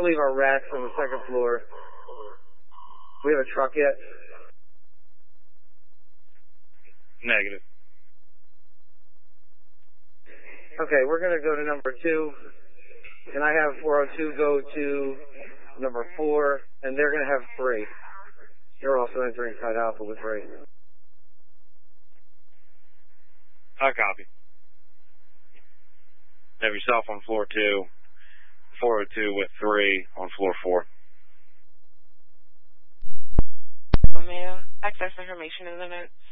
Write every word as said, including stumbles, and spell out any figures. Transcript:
leave our racks on the second floor. We have a truck yet? Negative. Okay, we're going to go to number two. Can I have four oh two go to number four, and they're going to have three. They're also entering Side Alpha with three. I copy. Have yourself on floor two, four oh two with three on floor four. Ma'am, access information in limits.